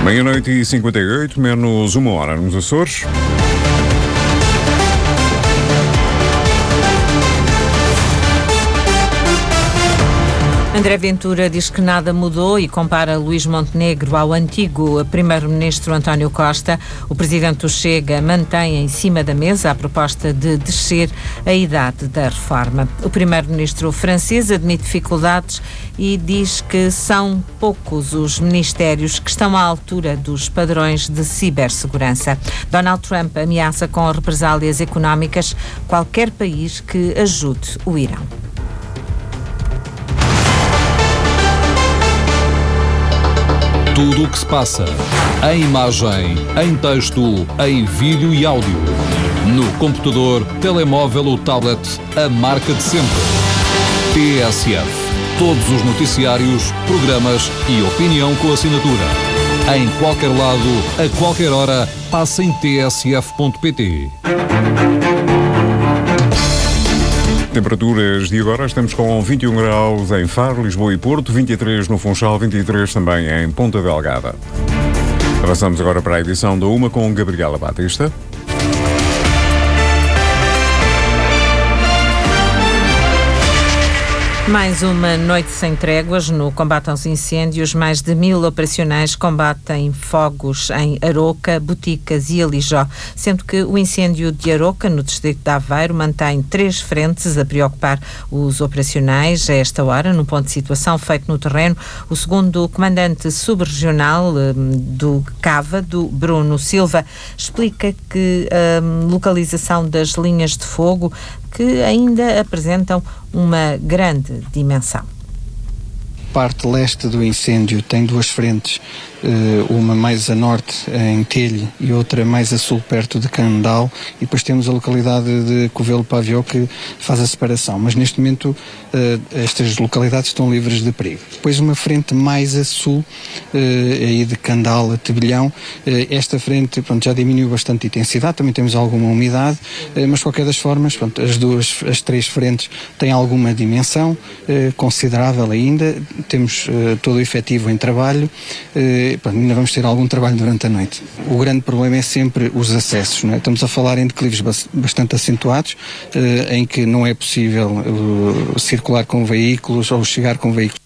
Meia-noite e 58, menos uma hora nos Açores. André Ventura diz que nada mudou e compara Luís Montenegro ao antigo primeiro-ministro António Costa. O presidente do Chega mantém em cima da mesa a proposta de descer a idade da reforma. O primeiro-ministro francês admite dificuldades e diz que são poucos os ministérios que estão à altura dos padrões de cibersegurança. Donald Trump ameaça com represálias económicas qualquer país que ajude o Irão. Tudo o que se passa, em imagem, em texto, em vídeo e áudio. No computador, telemóvel ou tablet, a marca de sempre. TSF. Todos os noticiários, programas e opinião com assinatura. Em qualquer lado, a qualquer hora, passa em tsf.pt. Temperaturas de agora, estamos com 21 graus em Faro, Lisboa e Porto, 23 no Funchal, 23 também em Ponta Delgada. Avançamos agora para a edição da Uma com Gabriela Batista. Mais uma noite sem tréguas no combate aos incêndios. Mais de 1000 operacionais combatem fogos em Aroca, Boticas e Alijó, sendo que o incêndio de Aroca, no distrito de Aveiro, mantém 3 frentes a preocupar os operacionais a esta hora, num ponto de situação feito no terreno. O segundo comandante subregional do Cava, do Bruno Silva, explica que a localização das linhas de fogo que ainda apresentam uma grande dimensão. A parte leste do incêndio tem 2 frentes, uma mais a norte em Telho e outra mais a sul perto de Candal, e depois temos a localidade de Covelo-Pavió que faz a separação, mas neste momento estas localidades estão livres de perigo. Depois uma frente mais a sul, aí de Candal a Tebilhão, esta frente já diminuiu bastante de intensidade, também temos alguma umidade, mas de qualquer das formas, as 3 frentes têm alguma dimensão considerável ainda. Temos todo o efetivo em trabalho, ainda vamos ter algum trabalho durante a noite. O grande problema é sempre os acessos, não é? Estamos a falar em declives bastante acentuados, em que não é possível circular com veículos ou chegar com veículos.